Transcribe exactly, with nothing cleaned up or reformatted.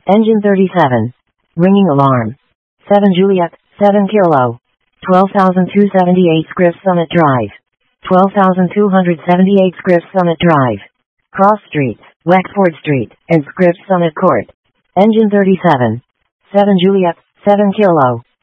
Engine thirty-seven. Ringing alarm. seven Juliet, seven Kilo. twelve thousand two hundred seventy-eight Scripps Summit Drive. twelve thousand two hundred seventy-eight Scripps Summit Drive. Cross Street, Wexford Street, and Scripps Summit Court. Engine thirty-seven. seven Juliet, seven Kilo.